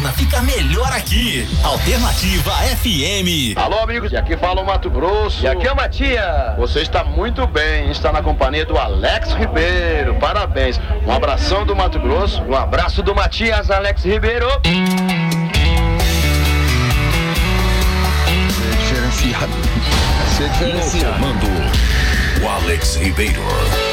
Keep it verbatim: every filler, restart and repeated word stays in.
noturna fica melhor aqui. Alternativa F M. Alô, amigos, e aqui fala o Mato Grosso. E aqui é o Matias. Você está muito bem, está na companhia do Alex Ribeiro. Parabéns. Um abração do Mato Grosso. Um abraço do Matias, Alex Ribeiro. Diferenciado. Você é diferenciado. No comando, o Alex Ribeiro.